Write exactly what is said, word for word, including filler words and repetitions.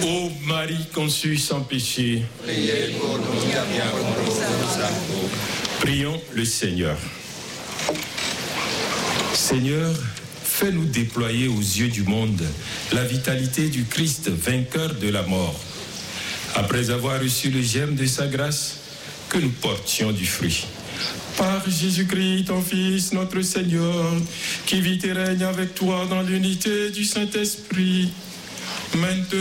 Ô Marie conçue sans péché, Priez pour nous qui avons. prions le Seigneur. Seigneur, fais-nous déployer aux yeux du monde la vitalité du Christ, vainqueur de la mort. Après avoir reçu le germe de sa grâce, que nous portions du fruit. Par Jésus-Christ, ton Fils, notre Seigneur, qui vit et règne avec toi dans l'unité du Saint-Esprit, maintenant